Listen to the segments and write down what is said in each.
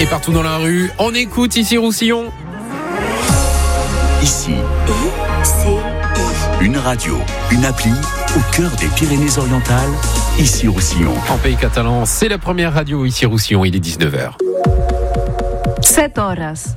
Et partout dans la rue, on écoute ici Roussillon. Ici, une radio, une appli au cœur des Pyrénées-Orientales, ici Roussillon. En pays catalan, c'est la première radio ici Roussillon, il est 19h. 7 horas.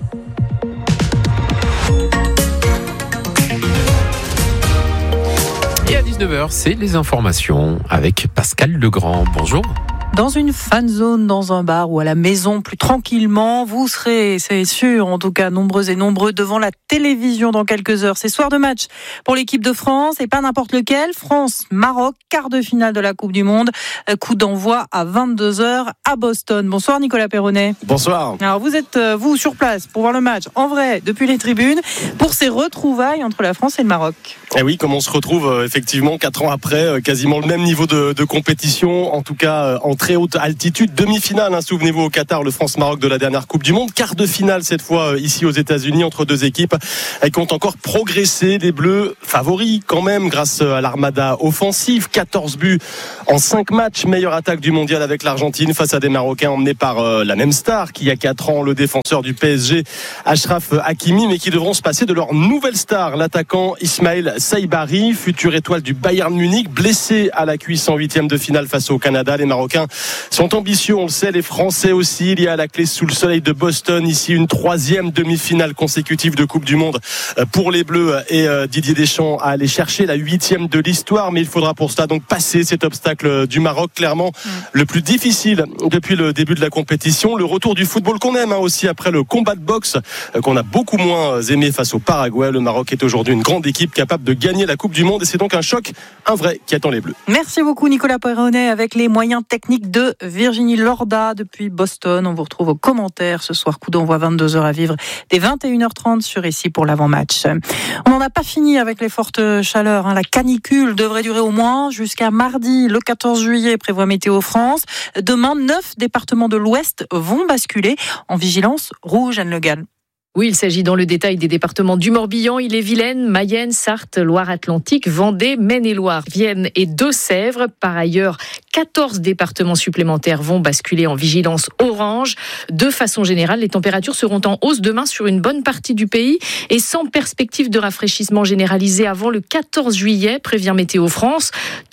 Et à 19h, c'est les informations avec Pascal Legrand. Bonjour. Dans une fan zone, dans un bar ou à la maison, plus tranquillement, vous serez, c'est sûr, en tout cas nombreux et nombreux, devant la télévision dans quelques heures. C'est soir de match pour l'équipe de France et pas n'importe lequel. France-Maroc, quart de finale de la Coupe du Monde. Coup d'envoi à 22h à Boston. Bonsoir Nicolas Perronnet. Bonsoir. Alors vous êtes, vous, sur place pour voir le match, en vrai, depuis les tribunes, pour ces retrouvailles entre la France et le Maroc. Et oui, comme on se retrouve effectivement 4 ans après, quasiment le même niveau de compétition, en tout cas en très haute altitude. Demi-finale, souvenez-vous, au Qatar, le France-Maroc de la dernière Coupe du Monde. Quart de finale cette fois ici aux États-Unis entre deux équipes qui ont encore progressé. Les Bleus favoris quand même grâce à l'armada offensive. 14 buts en 5 matchs. Meilleure attaque du mondial avec l'Argentine face à des Marocains emmenés par la même star qui il y a 4 ans, le défenseur du PSG, Achraf Hakimi, mais qui devront se passer de leur nouvelle star, l'attaquant Ismaël Saibari, future étoile du Bayern Munich, blessé à la cuisse en 8e de finale face au Canada. Les Marocains sont ambitieux, on le sait, les Français aussi. Il y a à la clé sous le soleil de Boston, ici une 3e demi-finale consécutive de Coupe du Monde pour les Bleus et Didier Deschamps à aller chercher la 8e de l'histoire, mais il faudra pour cela donc passer cet obstacle du Maroc, clairement le plus difficile depuis le début de la compétition. Le retour du football qu'on aime aussi après le combat de boxe qu'on a beaucoup moins aimé face au Paraguay. Le Maroc est aujourd'hui une grande équipe capable de gagner la Coupe du Monde et c'est donc un choc, un vrai, qui attend les Bleus. Merci beaucoup Nicolas Perronnet avec les moyens techniques de Virginie Lorda depuis Boston. On vous retrouve aux commentaires ce soir. Coup d'envoi 22h à vivre dès 21h30 sur ici pour l'avant-match. On n'en a pas fini avec les fortes chaleurs. La canicule devrait durer au moins jusqu'à mardi, le 14 juillet, prévoit Météo France. Demain, 9 départements de l'Ouest vont basculer en vigilance rouge, Anne Le Gall. Oui, il s'agit dans le détail des départements du Morbihan, Ille-et-Vilaine, Mayenne, Sarthe, Loire-Atlantique, Vendée, Maine-et-Loire, Vienne et Deux-Sèvres. Par ailleurs, 14 départements supplémentaires vont basculer en vigilance orange. De façon générale, les températures seront en hausse demain sur une bonne partie du pays et sans perspective de rafraîchissement généralisé avant le 14 juillet, prévient Météo France.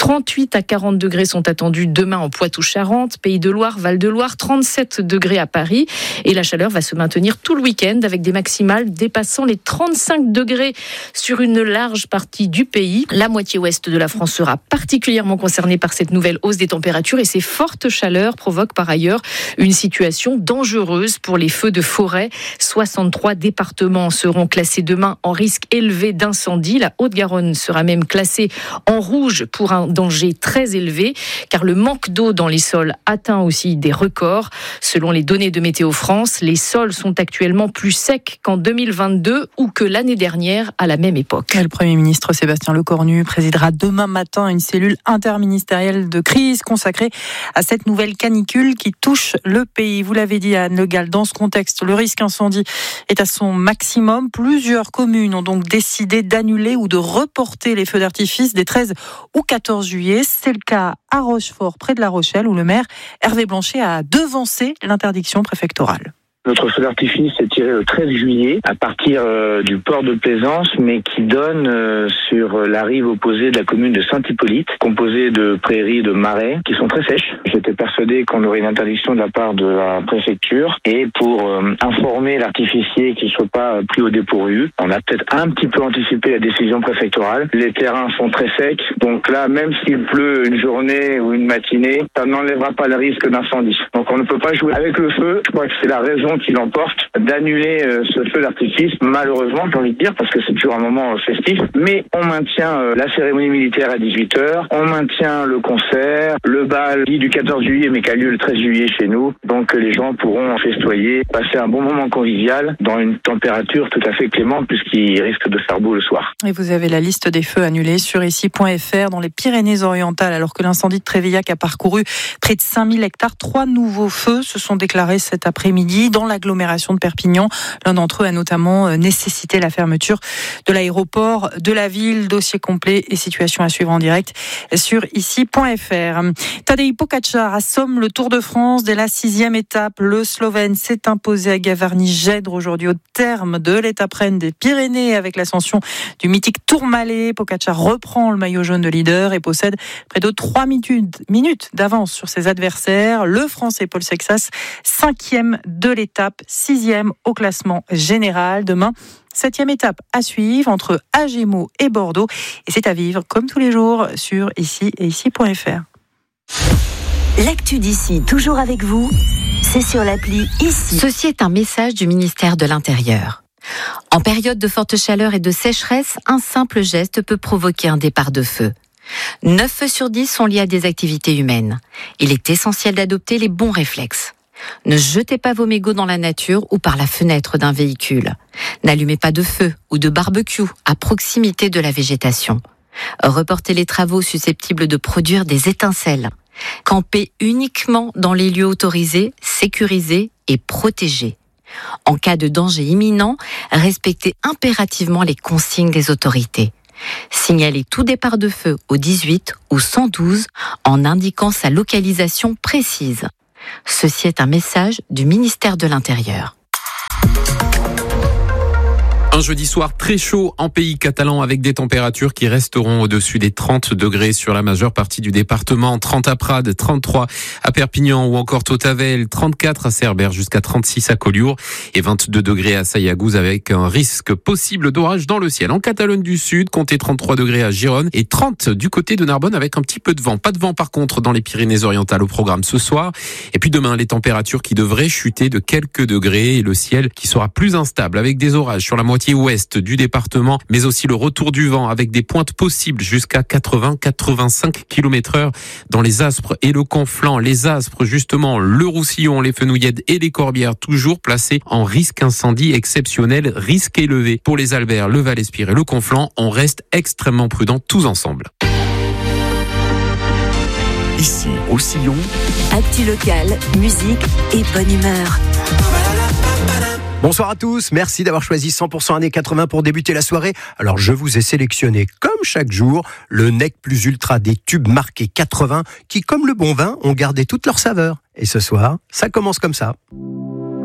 38 à 40 degrés sont attendus demain en Poitou-Charentes, Pays de Loire, Val-de-Loire, 37 degrés à Paris. Et la chaleur va se maintenir tout le week-end avec des maximales dépassant les 35 degrés sur une large partie du pays. La moitié ouest de la France sera particulièrement concernée par cette nouvelle hausse des températures et ces fortes chaleurs provoquent par ailleurs une situation dangereuse pour les feux de forêt. 63 départements seront classés demain en risque élevé d'incendie. La Haute-Garonne sera même classée en rouge pour un danger très élevé car le manque d'eau dans les sols atteint aussi des records. Selon les données de Météo France, les sols sont actuellement plus secs qu'en 2022 ou que l'année dernière à la même époque. Le Premier ministre Sébastien Lecornu présidera demain matin une cellule interministérielle de crise consacrée à cette nouvelle canicule qui touche le pays. Vous l'avez dit Anne Le Gall, dans ce contexte, le risque incendie est à son maximum. Plusieurs communes ont donc décidé d'annuler ou de reporter les feux d'artifice des 13 ou 14 juillet. C'est le cas à Rochefort, près de La Rochelle, où le maire Hervé Blanchet a devancé l'interdiction préfectorale. Notre feu d'artifice est tiré le 13 juillet à partir du port de Plaisance, mais qui donne sur la rive opposée de la commune de Saint-Hippolyte, composée de prairies et de marais qui sont très sèches. J'étais persuadé qu'on aurait une interdiction de la part de la préfecture et pour informer l'artificier qu'il ne soit pas pris au dépourvu, on a peut-être un petit peu anticipé la décision préfectorale. Les terrains sont très secs, donc là, même s'il pleut une journée ou une matinée, ça n'enlèvera pas le risque d'incendie. Donc on ne peut pas jouer avec le feu. Je crois que c'est la raison qui l'emporte d'annuler ce feu d'artifice, malheureusement j'ai envie de dire, parce que c'est toujours un moment festif, mais on maintient la cérémonie militaire à 18h, on maintient le concert, le bal dit du 14 juillet mais qui a lieu le 13 juillet chez nous, donc les gens pourront festoyer, passer un bon moment convivial dans une température tout à fait clémente puisqu'il risque de faire beau le soir. Et vous avez la liste des feux annulés sur ici.fr dans les Pyrénées-Orientales, alors que l'incendie de Trévillac a parcouru près de 5000 hectares. 3 nouveaux feux se sont déclarés cet après-midi. Dans dans l'agglomération de Perpignan. L'un d'entre eux a notamment nécessité la fermeture de l'aéroport de la ville. Dossier complet et situation à suivre en direct sur ici.fr. Tadej Pogačar assomme le Tour de France dès la 6e étape. Le Slovène s'est imposé à Gavarnie-Gèdre aujourd'hui au terme de l'étape reine des Pyrénées avec l'ascension du mythique Tourmalet. Pogačar reprend le maillot jaune de leader et possède près de 3 minutes d'avance sur ses adversaires. Le Français Paul Sexas, 5e de l'étape, 6e au classement général. Demain, 7e étape à suivre entre Agemo et Bordeaux. Et c'est à vivre comme tous les jours sur ici et ici.fr. L'actu d'ici, toujours avec vous, c'est sur l'appli Ici. Ceci est un message du ministère de l'Intérieur. En période de forte chaleur et de sécheresse, un simple geste peut provoquer un départ de feu. 9 feux sur 10 sont liés à des activités humaines. Il est essentiel d'adopter les bons réflexes. Ne jetez pas vos mégots dans la nature ou par la fenêtre d'un véhicule. N'allumez pas de feu ou de barbecue à proximité de la végétation. Reportez les travaux susceptibles de produire des étincelles. Campez uniquement dans les lieux autorisés, sécurisés et protégés. En cas de danger imminent, respectez impérativement les consignes des autorités. Signalez tout départ de feu au 18 ou 112 en indiquant sa localisation précise. Ceci est un message du ministère de l'Intérieur. Un jeudi soir très chaud en pays catalan avec des températures qui resteront au-dessus des 30 degrés sur la majeure partie du département. 30 à Prades, 33 à Perpignan ou encore Tautavel, 34 à Cerbère jusqu'à 36 à Collioure et 22 degrés à Sayagouz avec un risque possible d'orage dans le ciel. En Catalogne du Sud, comptez 33 degrés à Gérone et 30 du côté de Narbonne avec un petit peu de vent. Pas de vent par contre dans les Pyrénées-Orientales au programme ce soir. Et puis demain, les températures qui devraient chuter de quelques degrés et le ciel qui sera plus instable avec des orages sur la moitié ouest du département, mais aussi le retour du vent avec des pointes possibles jusqu'à 80-85 km/h dans les Aspres et le Conflent. Les Aspres, justement, le Roussillon, les Fenouillèdes et les Corbières, toujours placés en risque incendie exceptionnel, risque élevé. Pour les Albert, le Val-Espire et le Conflent, on reste extrêmement prudents tous ensemble. Ici, au Sillon, Actu locale, musique et bonne humeur. Bonsoir à tous, merci d'avoir choisi 100% années 80 pour débuter la soirée. Alors je vous ai sélectionné, comme chaque jour, le Nec Plus Ultra des tubes marqués 80 qui, comme le bon vin, ont gardé toute leur saveur. Et ce soir, ça commence comme ça.